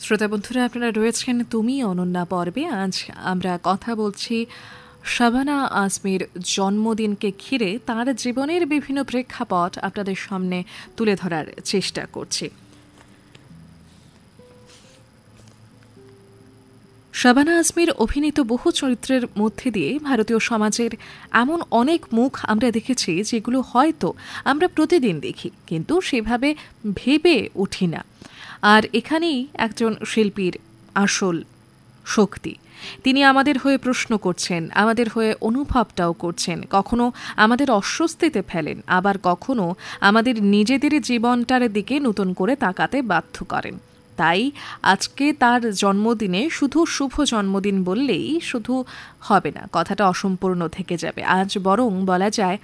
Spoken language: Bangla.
শ্রোতা বন্ধুরা, আপনারা রয়েছেন তুমি অনন্যা পর্বে। আজ আমরা কথা বলছি শাবানা আজমির জন্মদিনকে ঘিরে তার জীবনের বিভিন্ন প্রেক্ষাপট আপনাদের সামনে তুলে ধরার চেষ্টা করছি। শাবানা আজমির অভিনীত বহু চরিত্রের মধ্যে দিয়ে ভারতীয় সমাজের এমন অনেক মুখ আমরা দেখেছি যেগুলো হয়তো আমরা প্রতিদিন দেখি, কিন্তু সেভাবে ভেবে উঠি না। আর এখানেই একজন শিল্পীর আসল শক্তি। তিনি আমাদের হয়ে প্রশ্ন করছেন, আমাদের হয়ে অনুভবটাও করছেন, কখনো আমাদের অস্বস্তিতে ফেলেন, আবার কখনো আমাদের নিজেদের জীবনটার দিকে নতুন করে তাকাতে বাধ্য করেন। তাই আজকে তার জন্মদিনে শুধু শুভ জন্মদিন বললেই শুধু হবে না, কথাটা অসম্পূর্ণ থেকে যাবে। আজ বরং বলা যায়